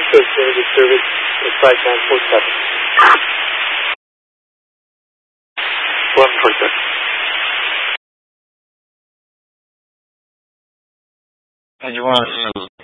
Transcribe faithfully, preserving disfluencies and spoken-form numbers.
First Unity service is five nine four seven. one percent. And you want to